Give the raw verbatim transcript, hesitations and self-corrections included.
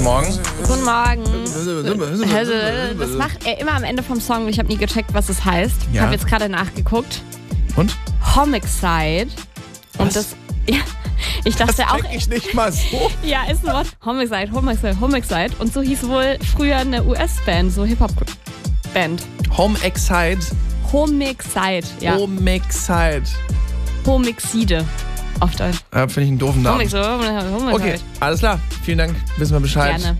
Guten Morgen. Guten Morgen. Das macht er immer am Ende vom Song. Ich habe nie gecheckt, was es heißt. Ich Ja. habe jetzt gerade nachgeguckt. Und? Homicide. Und Was? das... Ja, ich dachte Das auch... check ich nicht mal so. Ja, ist ein Wort. Homicide, Homicide, Homicide. Und so hieß wohl früher eine U S-Band, so Hip-Hop-Band. Home Excite. Homicide, ja. Homicide. Homicide. Auf Deutsch. Ja, finde ich einen doofen Namen. Homicide, Homicide. Okay, alles klar. Vielen Dank. Wissen wir Bescheid. Gerne.